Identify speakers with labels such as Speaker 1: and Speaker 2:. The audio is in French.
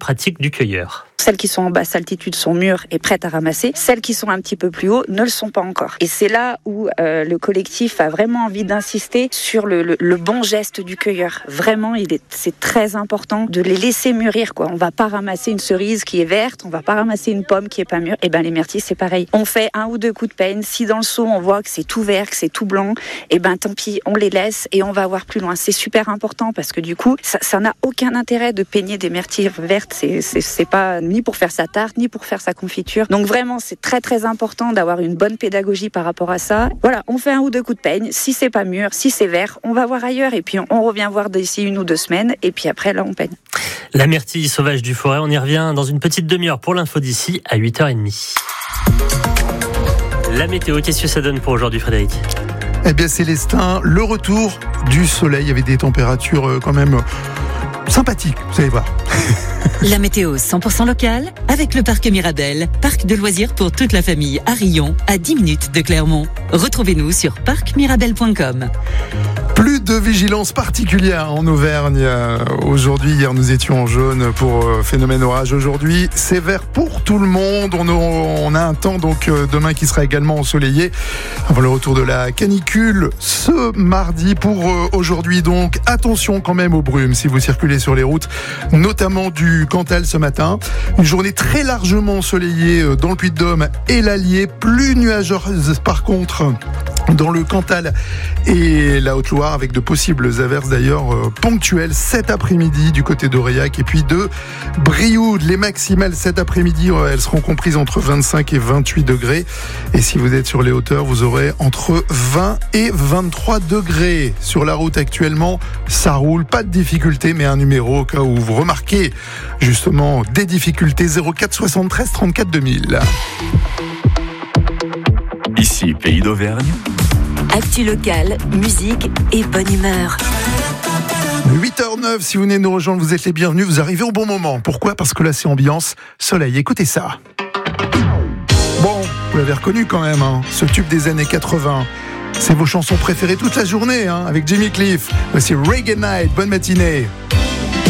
Speaker 1: pratique du cueilleur.
Speaker 2: Celles qui sont en basse altitude sont mûres et prêtes à ramasser. Celles qui sont un petit peu plus haut ne le sont pas encore. Et c'est là où le collectif a vraiment envie d'insister sur le bon geste du cueilleur. Vraiment, c'est très important de les laisser mûrir, quoi. On va pas ramasser une cerise qui est verte, on va pas ramasser une pomme qui est pas mûre. Et ben les myrtilles, c'est pareil. On fait 1 ou 2 coups de peigne. Si dans le seau on voit que c'est tout vert, que c'est tout blanc, et ben tant pis, on les laisse et on va voir plus loin. C'est super important parce que du coup, ça n'a aucun intérêt de peigner des myrtilles vertes. C'est pas ni pour faire sa tarte, ni pour faire sa confiture. Donc vraiment, c'est très très important d'avoir une bonne pédagogie par rapport à ça. Voilà, on fait 1 ou 2 coups de peigne. Si c'est pas mûr, si c'est vert, on va voir ailleurs et puis on revient voir d'ici 1 ou 2 semaines et puis après là on peigne.
Speaker 1: La myrtille sauvage du forêt, on y revient dans une petite demi-heure pour l'info d'ici à 8h30. La météo, qu'est-ce que ça donne pour aujourd'hui, Frédéric ?
Speaker 3: Eh bien Célestin, le retour du soleil, il y avait des températures quand même sympathiques, vous allez voir.
Speaker 4: La météo 100% locale avec le parc Mirabel, parc de loisirs pour toute la famille à Rion, à 10 minutes de Clermont. Retrouvez-nous sur parcmirabel.com.
Speaker 3: Plus de vigilance particulière en Auvergne. Aujourd'hui, hier, nous étions en jaune pour phénomène orage. Aujourd'hui, c'est vert pour tout le monde. On a un temps donc demain qui sera également ensoleillé avant le retour de la canicule ce mardi. Pour aujourd'hui, donc, attention quand même aux brumes si vous circulez sur les routes, notamment du Cantal ce matin. Une journée très largement ensoleillée dans le Puy-de-Dôme et l'Allier. Plus nuageuse par contre dans le Cantal et la Haute-Loire, avec de possibles averses d'ailleurs ponctuelles cet après-midi du côté d'Aurillac et puis de Brioude. Les maximales cet après-midi, elles seront comprises entre 25 et 28 degrés. Et si vous êtes sur les hauteurs, vous aurez entre 20 et 23 degrés. Sur la route actuellement, ça roule, pas de difficulté, mais un numéro au cas où vous remarquez justement des difficultés, 04 73 34 2000.
Speaker 5: Ici, Pays d'Auvergne.
Speaker 4: Actu locale, musique et bonne humeur.
Speaker 3: 8h09, si vous venez nous rejoindre, vous êtes les bienvenus, vous arrivez au bon moment. Pourquoi ? Parce que là, c'est ambiance soleil. Écoutez ça. Bon, vous l'avez reconnu quand même, hein, ce tube des années 80. C'est vos chansons préférées toute la journée, hein, avec Jimmy Cliff. Voici Reggae Night. Bonne matinée.